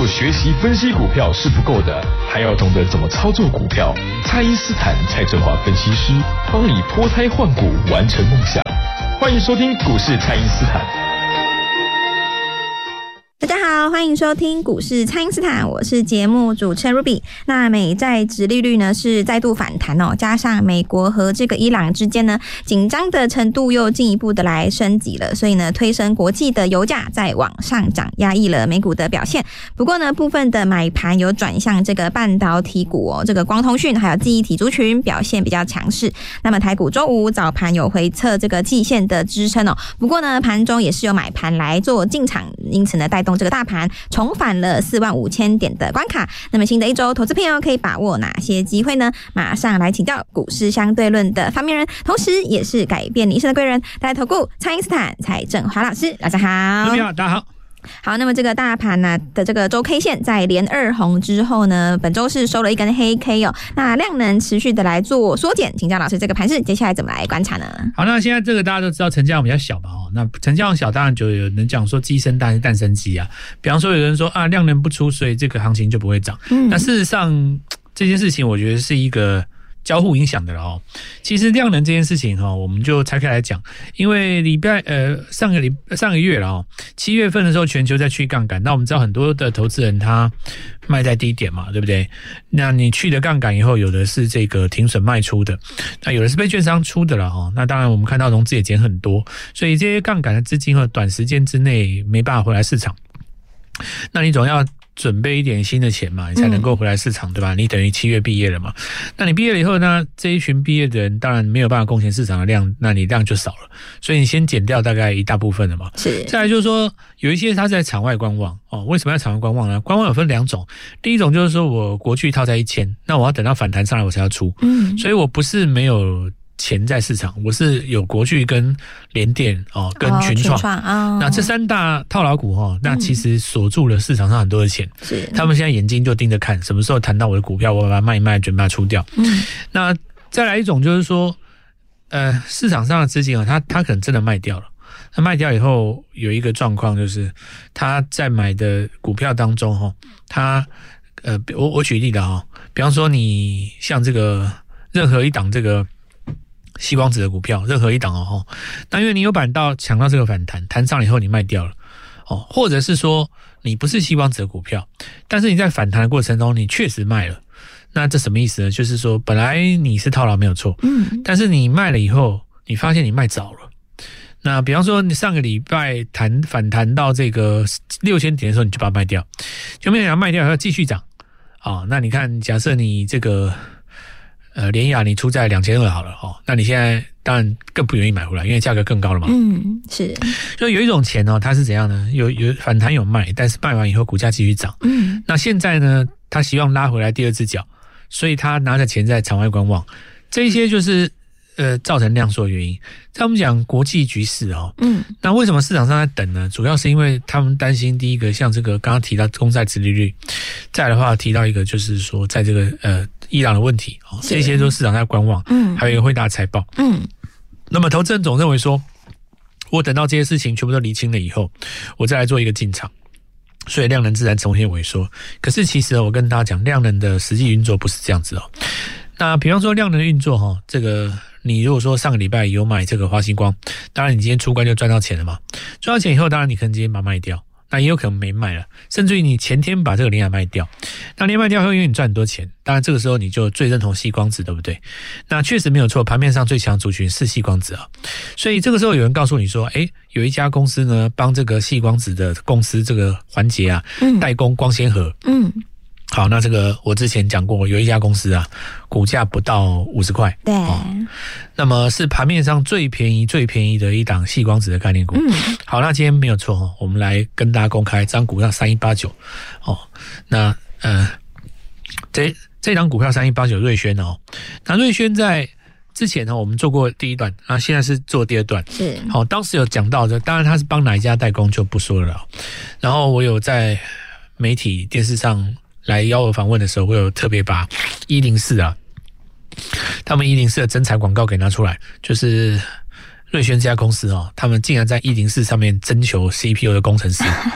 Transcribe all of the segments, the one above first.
学习分析股票是不够的，还要懂得怎么操作股票。蔡因斯坦蔡正华分析师帮你脱胎换骨，完成梦想。欢迎收听股市蔡因斯坦。 大家好，欢迎收听股市蔡因斯坦，我是节目主持人 Ruby。那美债殖利率呢是再度反弹哦，加上美国和这个伊朗之间呢紧张的程度又进一步的来升级了，所以呢推升国际的油价在往上涨，压抑了美股的表现。不过呢部分的买盘有转向这个半导体股哦，这个光通讯还有记忆体族群表现比较强势。那么台股周五早盘有回测这个季线的支撑哦，不过呢盘中也是有买盘来做进场，因此呢带动这个大盘重返了45000点的关卡。那么新的一周投资朋友可以把握哪些机会呢？马上来请教股市相对论的发明人，同时也是改变你一生的贵人，大家投顾蔡因斯坦蔡正华老师。大家好。 你好，大家好。 好，那么这个大盘呢的这个周 K 线在连二红之后呢，本周是收了一根黑 K 哦，那量能持续的来做缩减，请教老师这个盘势接下来怎么来观察呢？ 好，那现在这个大家都知道成交量比较小嘛，那成交量小当然就有人讲说鸡生蛋是蛋生鸡啊，比方说有人说啊量能不出，所以这个行情就不会涨，那事实上这件事情我觉得是一个交互影响的了哦。其实量能这件事情哈，我们就拆开来讲，因为上个月了哦，7月份的时候全球在去杠杆，那我们知道很多的投资人他卖在低点嘛，对不对？那你去的杠杆以后，有的是这个停损卖出的，那有的是被券商出的了哦。那当然我们看到融资也减很多，所以这些杠杆的资金和短时间之内没办法回来市场，那你总要准备一点新的钱嘛，你才能够回来市场，对吧？你等于7月毕业了嘛，那你毕业了以后呢，这一群毕业的人当然没有办法贡献市场的量，那你量就少了，所以你先减掉大概一大部分了嘛。 是。再来就是说，有一些他在场外观望哦，为什么要场外观望呢？观望有分两种，第一种就是说我国巨套在1000，那我要等到反弹上来我才要出，所以我不是没有钱在市场，我是有国巨跟联电哦，跟群创那这三大套牢股哦，那其实锁住了市场上很多的钱，是他们现在眼睛就盯着看什么时候谈到我的股票，我把它卖一卖，准备把它出掉。那再来一种就是说，市场上的资金啊，他可能真的卖掉了。那卖掉以后有一个状况就是，他在买的股票当中哈，他我举例的哈，比方说你像这个任何一档这个矽光子的股票，任何一档哦，那因为你有抢到这个反弹，弹上了以后你卖掉了哦，或者是说你不是矽光子的股票，但是你在反弹的过程中你确实卖了，那这什么意思呢？就是说本来你是套牢没有错，但是你卖了以后，你发现你卖早了。那比方说你上个礼拜反弹到这个6000点的时候，你就把它卖掉，就没有想卖掉以后继续涨哦。那你看，假设你这个联亚你出在2200好了哦，那你现在当然更不愿意买回来，因为价格更高了嘛。 是。 所以有一种钱哦，它是怎样呢？有反弹有卖，但是卖完以后股价继续涨。那现在呢，他希望拉回来第二只脚，所以他拿着钱在场外观望。这一些就是造成量缩的原因。在我们讲国际局势哦，那为什么市场上在等呢？主要是因为他们担心第一个，像这个刚刚提到公债殖利率，再来的话提到一个就是说，在这个伊朗的问题哦，这些都市场在观望，还有一个会大财报，那么投资人总认为说，我等到这些事情全部都厘清了以后，我再来做一个进场。所以量能自然呈现萎缩。可是其实我跟大家讲，量能的实际运作不是这样子哦。那比方说量能的运作哈，这个你如果说上个礼拜有买这个华星光，当然你今天出关就赚到钱了嘛。赚到钱以后，当然你可能今天把它卖掉，那也有可能没卖了，甚至于你前天把这个联亚卖掉。那联亚卖掉后，因为你赚很多钱，当然这个时候你就最认同矽光子，对不对？那确实没有错，盘面上最强族群是矽光子啊。所以这个时候有人告诉你说，有一家公司呢，帮这个矽光子的公司这个环节啊，代工光纤盒。好，那这个我之前讲过，有一家公司啊，股价不到50块， 对， 那么是盘面上最便宜的一档矽光子的概念股。好，那今天没有错，我们来跟大家公开这张股票3189哦。那这档股票3189瑞轩哦，那瑞轩在之前呢，我们做过第一段，那现在是做第二段。是，好，当时有讲到的，当然他是帮哪一家代工就不说了。然后我有在媒体电视上来邀我访问的时候，我有特别把104啊，他们104的征才广告给拿出来，就是瑞轩这家公司哦，他们竟然在104上面征求 CPU 的工程师。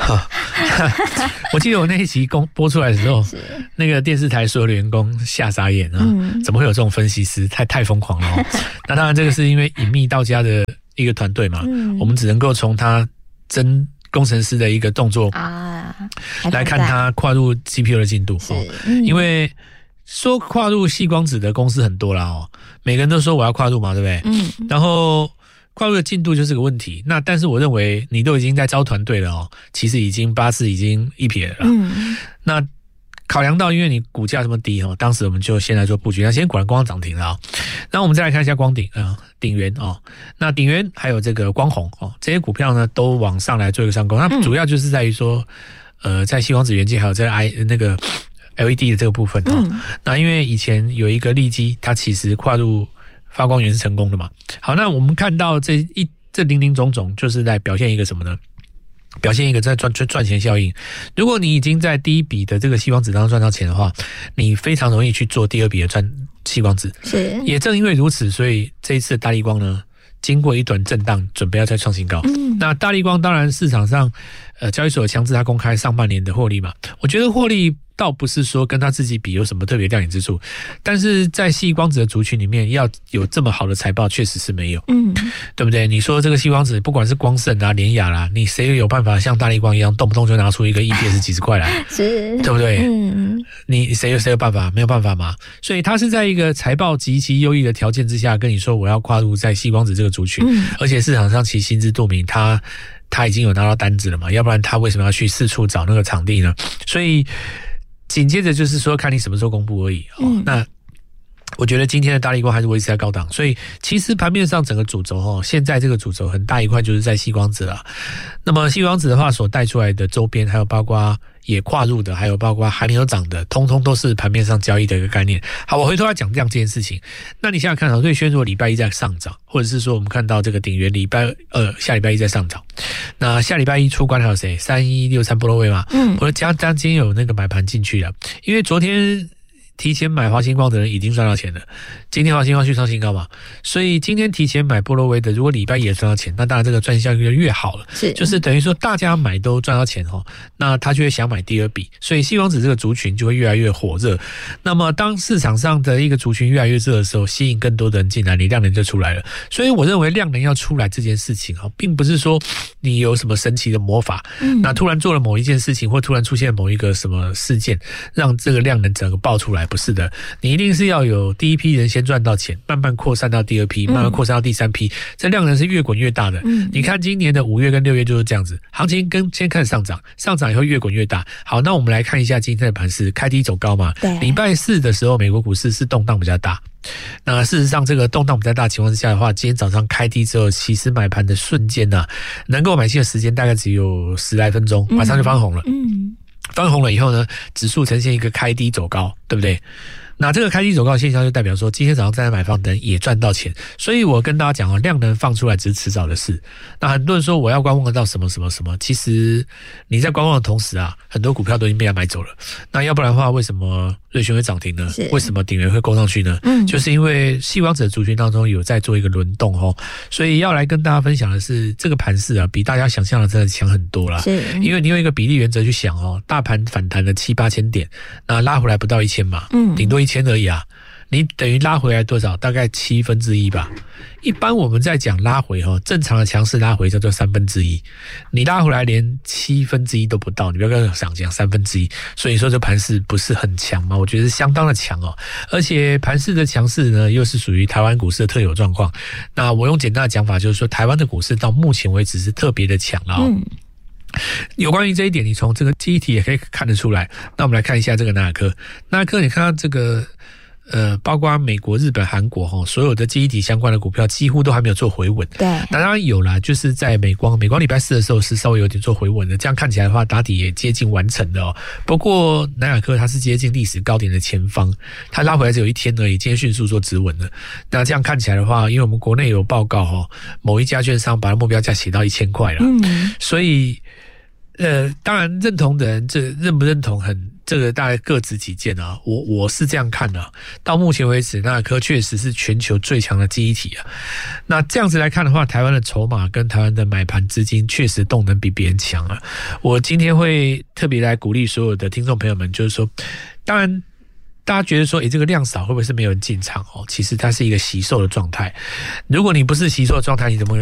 我记得我那一集播出来的时候，那个电视台所有的员工吓傻眼啊！怎么会有这种分析师？太疯狂了哦！那当然，这个是因为隐秘到家的一个团队嘛，我们只能够从他真工程师的一个动作来看他跨入 GPU 的进度哦。因为说跨入矽光子的公司很多啦哦，每个人都说我要跨入嘛，对不对？然后跨入的进度就是个问题。那但是我认为你都已经在招团队了哦，其实已经八字已经一撇了。那考量到因为你股价这么低哦，当时我们就先来做布局。那先果然光涨停了啊。那我们再来看一下光鼎元哦。那鼎元还有这个光弘哦，这些股票呢都往上来做一个上攻。那主要就是在于说在矽光子元件还有在那个 LED 的这个部分哦。那因为以前有一个利基，它其实跨入发光源是成功的嘛。好，那我们看到这林林总总就是在表现一个什么呢？表现一个在赚钱效应。如果你已经在第一笔的这个矽光子当中赚到钱的话，你非常容易去做第二笔的矽光子。是，也正因为如此，所以这一次的大立光呢，经过一段震荡，准备要再创新高。那大立光当然市场上交易所强制它公开上半年的获利嘛，我觉得获利倒不是说跟他自己比有什么特别亮眼之处，但是在矽光子的族群里面要有这么好的财报确实是没有，对不对？你说这个矽光子不管是光盛啊、联雅啦，你谁有办法像大立光一样动不动就拿出一个 EPS 几十块来，是，对不对？你谁有办法？没有办法嘛。所以他是在一个财报极其优异的条件之下跟你说我要跨入在矽光子这个族群，而且市场上其实心知肚明，他已经有拿到单子了嘛，要不然他为什么要去四处找那个场地呢？所以紧接着就是说看你什么时候公布而已哦。那我觉得今天的大立光还是维持在高档，所以其实盘面上整个主轴哦，现在这个主轴很大一块就是在矽光子了。那么矽光子的话所带出来的周边，还有包括也跨入的，还有包括还没有涨的，通通都是盘面上交易的一个概念。好，我回头来讲这件事情。那你想想看啊，瑞轩如果礼拜一在上涨，或者是说我们看到这个鼎元礼拜二下礼拜一在上涨，那下礼拜一出关还有谁？3163波罗威嘛，我今天有那个买盘进去了，因为昨天提前买华星光的人已经赚到钱了，今天华星光去创新高嘛，所以今天提前买波罗威的，如果礼拜一也赚到钱，那当然这个赚效率越好了，就是等于说大家买都赚到钱哦，那他就会想买第二笔，所以矽光子这个族群就会越来越火热。那么当市场上的一个族群越来越热的时候，吸引更多的人进来，你量能就出来了。所以我认为量能要出来这件事情并不是说你有什么神奇的魔法，那突然做了某一件事情，或突然出现某一个什么事件，让这个量能整个爆出来。不是的，你一定是要有第一批人先赚到钱，慢慢扩散到第二批，慢慢扩散到第三批，这量能是越滚越大的。你看今年的5月跟6月就是这样子，行情先开始上涨，上涨以后越滚越大。好，那我们来看一下今天的盘势，开低走高嘛。礼拜四的时候，美国股市是动荡比较大。那事实上，这个动荡比较大的情况之下的话，今天早上开低之后，其实买盘的瞬间呢，能够买进的时间大概只有10来分钟，马上就翻红了。翻红了以后呢，指数呈现一个开低走高，对不对？那这个开低走高的现象就代表说，今天早上站在买方的人也赚到钱，所以我跟大家讲量能放出来只是迟早的事。那很多人说我要观望到什么什么什么，其实你在观望的同时啊，很多股票都已经被他买走了。那要不然的话，为什么瑞轩会涨停呢？为什么鼎元会攻上去呢？就是因为矽光子的族群当中有在做一个轮动哦，所以要来跟大家分享的是，这个盘势啊，比大家想象的真的强很多啦。因为你用一个比例原则去想哦，大盘反弹了7、8千点，那拉回来不到1000嘛，顶多1000而已啊。你等于拉回来多少？大概1/7吧。一般我们在讲拉回正常的强势拉回叫做1/3，你拉回来连1/7都不到，你不要跟我想讲1/3，所以说这盘势不是很强嘛？我觉得是相当的强哦，而且盘势的强势呢，又是属于台湾股市的特有状况。那我用简单的讲法就是说，台湾的股市到目前为止是特别的强了哦。有关于这一点，你从这个记忆体也可以看得出来。那我们来看一下这个纳尔科，纳尔科你看到这个包括美国、日本、韩国所有的记忆体相关的股票几乎都还没有做回稳。对，那当然有啦，就是在美光礼拜四的时候是稍微有点做回稳的，这样看起来的话，打底也接近完成的哦。不过纳尔科它是接近历史高点的前方，它拉回来只有1天而已，今天迅速做止稳了。那这样看起来的话，因为我们国内有报告某一家券商把它目标价写到1000块了，所以当然认同的人，这认不认同这个大概各执己见啊。我是这样看的，到目前为止，纳尔科确实是全球最强的记忆体啊。那这样子来看的话，台湾的筹码跟台湾的买盘资金确实动能比别人强啊。我今天会特别来鼓励所有的听众朋友们，就是说，当然大家觉得说，这个量少会不会是没有人进场哦？其实它是一个惜售的状态。如果你不是惜售的状态，你怎么